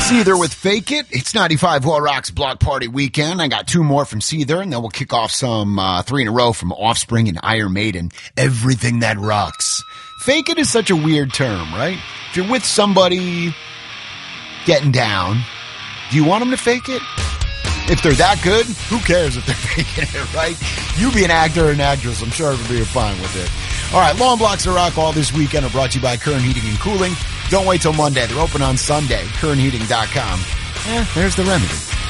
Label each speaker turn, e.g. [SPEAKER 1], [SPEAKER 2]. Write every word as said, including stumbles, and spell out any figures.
[SPEAKER 1] Seether with Fake It. It's ninety-five War Rock's Block Party Weekend. I got two more from Seether, and then we'll kick off some uh, three in a row from Offspring and Iron Maiden. Everything that rocks. Fake it is such a weird term, right? If you're with somebody getting down, do you want them to fake it? If they're that good, who cares if they're faking it, right? You be an actor or an actress, I'm sure everybody will be fine with it. All right, Long Blocks of Rock all this weekend are brought to you by Current Heating and Cooling. Don't wait till Monday. They're open on Sunday. current heating dot com. Eh, there's the remedy.